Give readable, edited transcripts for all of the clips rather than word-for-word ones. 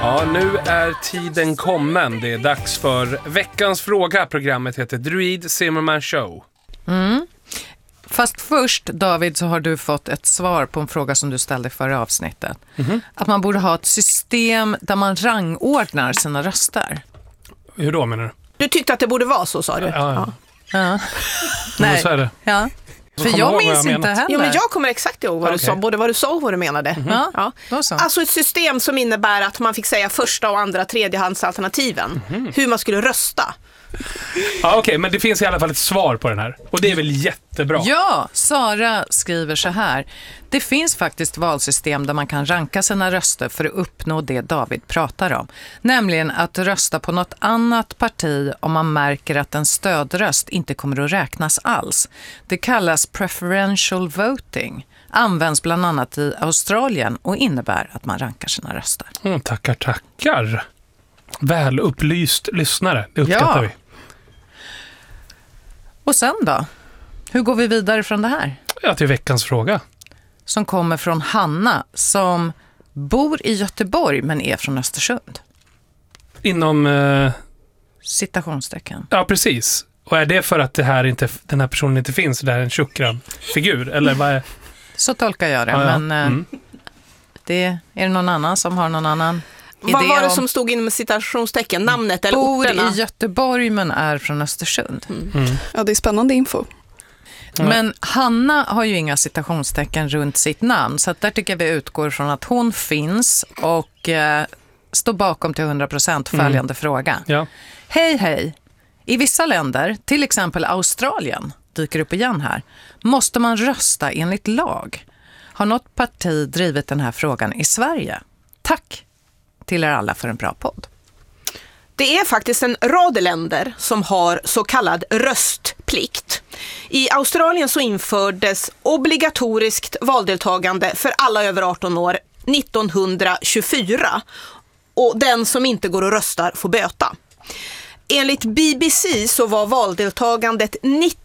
Ja, nu är tiden kommen. Det är dags för veckans fråga. Programmet heter Druid Zimmerman Show. Fast först, David, så har du fått ett svar på en fråga som du ställde förra avsnittet. Att man borde ha ett system där man rangordnar sina röster. Hur då menar du? Du tyckte att det borde vara så, sa du? Ja. Nej. Så är det. Ja. För jag minns inte heller. Jo, men jag kommer exakt ihåg vad du sa, både vad du sa och vad du menade. Ja, då så. Alltså ett system som innebär att man fick säga första och andra tredjehandsalternativen. Hur man skulle rösta. Ja, okej, men det finns i alla fall ett svar på den här. Och det är väl jättebra. Ja, Sara skriver så här. Det finns faktiskt valsystem där man kan ranka sina röster för att uppnå det David pratar om. Nämligen att rösta på något annat parti om man märker att en stödröst inte kommer att räknas alls. Det kallas preferential voting. Används bland annat i Australien och innebär att man rankar sina röster. Tackar. Väl upplyst lyssnare, det uppskattar vi. Och sen då? Hur går vi vidare från det här? Ja, till veckans fråga. Som kommer från Hanna som bor i Göteborg men är från Östersund. Inom... Citationstecken. Ja, precis. Och är det för att den här personen inte finns, det är en Shukran-figur? Eller vad är... Så tolkar jag det, Ja. men är det någon annan som har någon annan idé? Vad var det som stod inom citationstecken? Namnet eller bor orterna? i Göteborg men är från Östersund. Ja, det är spännande info. Men Hanna har ju inga citationstecken runt sitt namn, så att där tycker jag vi utgår från att hon finns och står bakom till 100% följande fråga. Ja. Hej. I vissa länder, till exempel Australien, dyker upp igen här, måste man rösta enligt lag. Har något parti drivit den här frågan i Sverige? Tack till er alla för en bra podd. Det är faktiskt en rad länder som har så kallad röstplikt. I Australien så infördes obligatoriskt valdeltagande för alla över 18 år 1924 och den som inte går och röstar får böta. Enligt BBC så var valdeltagandet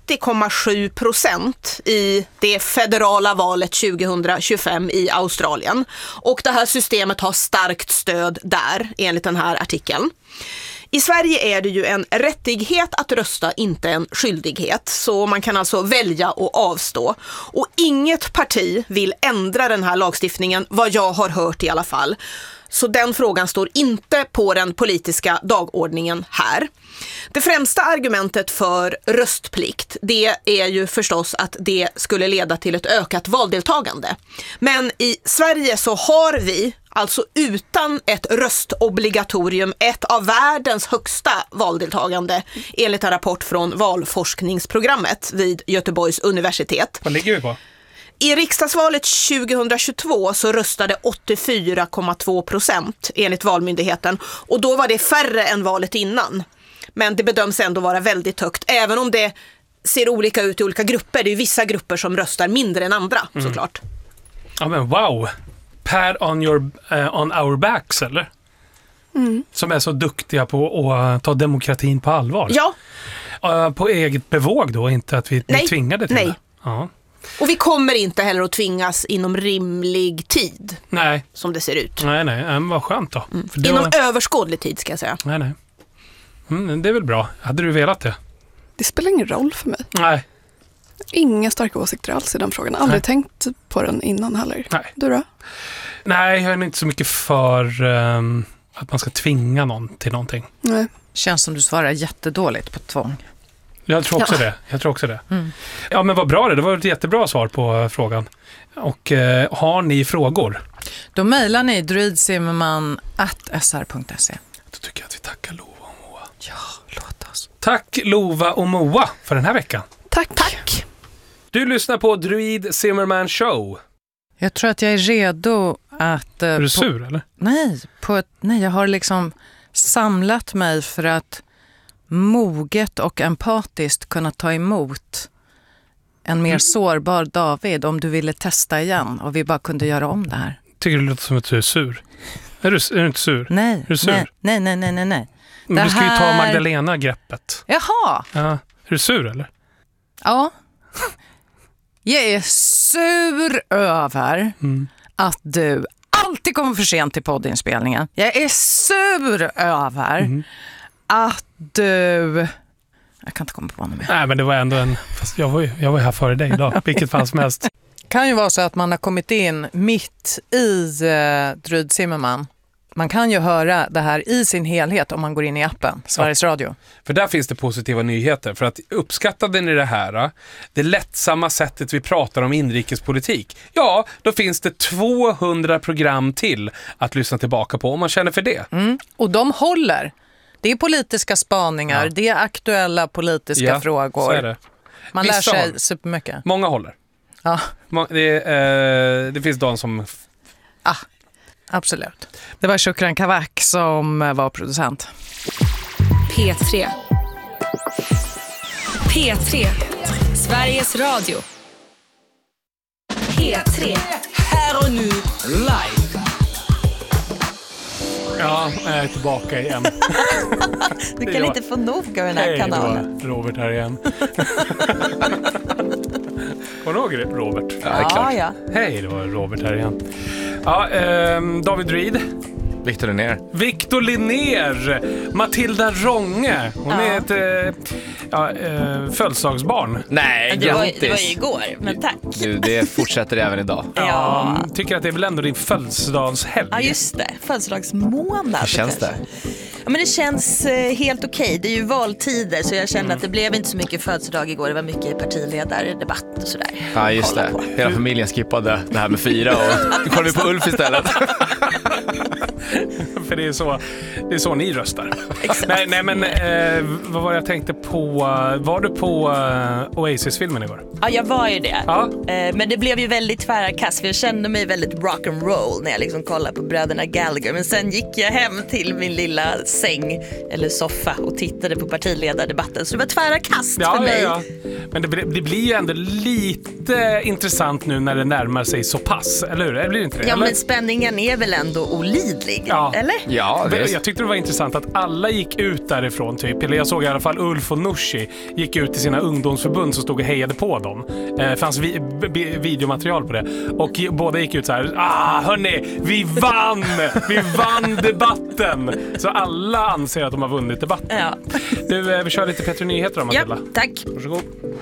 90,7% i det federala valet 2025 i Australien. Och det här systemet har starkt stöd där, enligt den här artikeln. I Sverige är det ju en rättighet att rösta, inte en skyldighet. Så man kan alltså välja och avstå. Och inget parti vill ändra den här lagstiftningen, vad jag har hört i alla fall. Så den frågan står inte på den politiska dagordningen här. Det främsta argumentet för röstplikt, det är ju förstås att det skulle leda till ett ökat valdeltagande. Men i Sverige så har vi, alltså utan ett röstobligatorium, ett av världens högsta valdeltagande enligt en rapport från valforskningsprogrammet vid Göteborgs universitet. Vad ligger vi på? I riksdagsvalet 2022 så röstade 84,2% enligt Valmyndigheten och då var det färre än valet innan. Men det bedöms ändå vara väldigt högt, även om det ser olika ut i olika grupper. Det är ju vissa grupper som röstar mindre än andra, såklart. Ja, men wow. Pat on our backs, eller? Som är så duktiga på att ta demokratin på allvar. Ja. På eget bevåg då, inte att vi tvingade till Nej. det. Ja. Och vi kommer inte heller att tvingas inom rimlig tid. Nej. Som det ser ut. Nej, men vad skönt då. För det inom överskådlig tid, ska jag säga. Nej. Det är väl bra. Hade du velat det? Det spelar ingen roll för mig. Nej. Inga starka åsikter alls i den frågan. Aldrig tänkt på den innan heller. Nej. Du då? Nej, jag är inte så mycket för att man ska tvinga någon till någonting. Nej. Känns som du svarar jättedåligt på tvång. Jag tror också det. Ja, men vad bra det. Det var ett jättebra svar på frågan. Och har ni frågor? Då mejlar ni druidzimmerman@sr.se. Då tycker jag att vi tackar Lova och Moa. Ja, låt oss. Tack Lova och Moa för den här veckan. Tack. Du lyssnar på Druid Zimmerman Show. Jag tror att jag är redo att... Är du sur eller? Nej, jag har liksom samlat mig för att moget och empatiskt kunna ta emot en mer sårbar David om du ville testa igen och vi bara kunde göra om det här. Tycker du låter som att du är sur? Är du inte sur? Nej. Är du sur? Nej. Men du ska ju ta Magdalena-greppet. Jaha. Ja. Är du sur eller? Ja. Jag är sur över att du alltid kommer för sent till poddinspelningen. Jag är sur över att du... Jag kan inte komma på något mer. Nej, men det var ändå fast jag var här före dig idag, vilket fanns mest. Kan ju vara så att man har kommit in mitt i Dryd Zimmerman. Man kan ju höra det här i sin helhet om man går in i appen, Sveriges Radio. För där finns det positiva nyheter. För att uppskattade ni det här, det lättsamma sättet vi pratar om inrikespolitik, ja, då finns det 200 program till att lyssna tillbaka på om man känner för det. Och de håller. Det är politiska spaningar, det är aktuella politiska frågor. Så är det. Man lär sig supermycket. Många håller. Ja. Det finns de som... Absolut. Det var Shukran Kavak som var producent. P3. P3. Sveriges Radio. P3. Här och nu, live. Ja, jag är tillbaka igen. Du kan inte få nog av den här kanalen. Hej, Robert här igen. Kommer du ihåg det, Robert? Ja, det är klart. Ja. Hej, det var Robert här igen. Ja, David Reed. Victor Linnér. Matilda Rånge. Hon är ett födelsedagsbarn. Nej, det var ju igår, men tack. Det fortsätter även idag. Ja. Tycker att det är väl ändå din födelsedagshelg? Ja, just det. Födelsedagsmånad. Hur känns det? Ja, men det känns helt okej. Det är ju valtider, så jag kände att det blev inte så mycket födelsedag igår. Det var mycket partiledardebatt och sådär. Ja, just det. Hela familjen skippade det här med fira och nu kollar vi på Ulf istället. För det är så ni röstar. Nej, men vad var det jag tänkte på? Var du på Oasis-filmen igår? Ja, jag var ju det. Ja. Men det blev ju väldigt tvära kast, för jag kände mig väldigt rock'n'roll när jag liksom kollade på bröderna Gallagher. Men sen gick jag hem till min lilla säng eller soffa och tittade på partiledardebatten. Så det var tvära kast för mig. Ja. Men det blir ju ändå lite intressant nu när det närmar sig så pass, eller hur? Det blir inte det, ja, eller? Men spänningen är väl ändå olidlig, eller? Ja, jag tyckte det var intressant att alla gick ut därifrån typ. Eller jag såg i alla fall Ulf och Nooshi gick ut till sina ungdomsförbund som stod och hejade på dem. Det fanns videomaterial på det. Och båda gick ut så här: hörni, vi vann debatten! Så alla anser att de har vunnit debatten. Ja. Du, vi kör lite Petri Nyheter om Matilda. Ja, tack. Varsågod.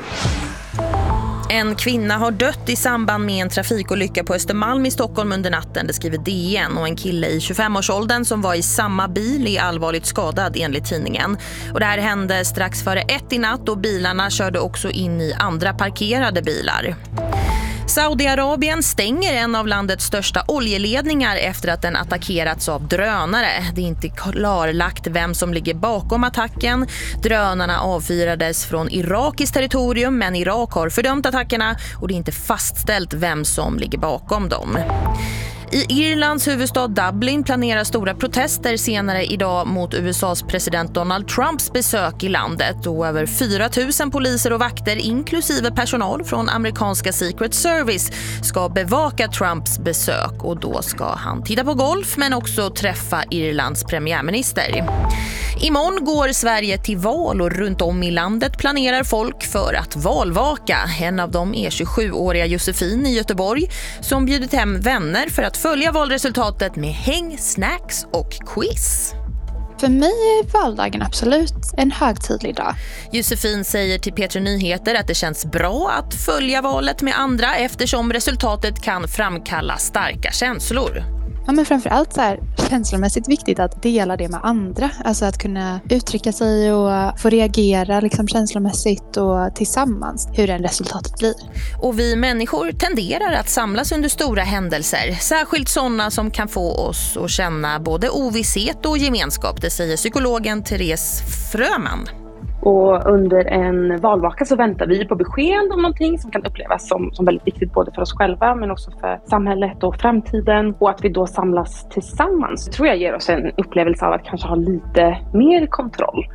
En kvinna har dött i samband med en trafikolycka på Östermalm i Stockholm under natten, det skriver DN. Och en kille i 25-årsåldern som var i samma bil är allvarligt skadad enligt tidningen. Och det här hände strax före 1 i natt och bilarna körde också in i andra parkerade bilar. Saudiarabien stänger en av landets största oljeledningar efter att den attackerats av drönare. Det är inte klarlagt vem som ligger bakom attacken. Drönarna avfyrades från irakiskt territorium, men Irak har fördömt attackerna och det är inte fastställt vem som ligger bakom dem. I Irlands huvudstad Dublin planerar stora protester senare idag mot USAs president Donald Trumps besök i landet. Och över 4 000 poliser och vakter, inklusive personal från amerikanska Secret Service, ska bevaka Trumps besök. Och då ska han titta på golf men också träffa Irlands premiärminister. Imorgon går Sverige till val och runt om i landet planerar folk för att valvaka. En av dem är 27-åriga Josefin i Göteborg som bjudit hem vänner för att följa valresultatet med häng, snacks och quiz. För mig är valdagen absolut en högtidlig dag. Josefin säger till P3 Nyheter att det känns bra att följa valet med andra eftersom resultatet kan framkalla starka känslor. Ja, men framförallt så här, känslomässigt viktigt att dela det med andra. Alltså att kunna uttrycka sig och få reagera liksom känslomässigt och tillsammans hur en resultatet blir. Och vi människor tenderar att samlas under stora händelser. Särskilt sådana som kan få oss att känna både ovisshet och gemenskap. Det säger psykologen Therese Fröman. Och under en valvaka så väntar vi på besked om någonting som kan upplevas som väldigt viktigt både för oss själva men också för samhället och framtiden. Och att vi då samlas tillsammans tror jag ger oss en upplevelse av att kanske ha lite mer kontroll.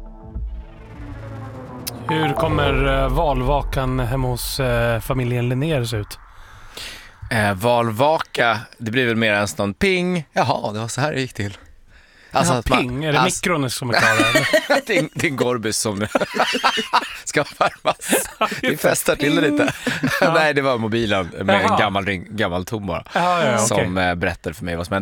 Hur kommer valvakan hemma hos familjen Linnér se ut? Valvaka, det blir väl mer än någon ping. Jaha, det var så här det gick till. Alltså Ja, att man- ping, är det alltså- mikron som är klar? din Gorbis som ska värmas. Vi festar till det lite. Nej, det var mobilen med en Jaha. gammal tom bara. Ja, okej. Som berättade för mig vad som hände.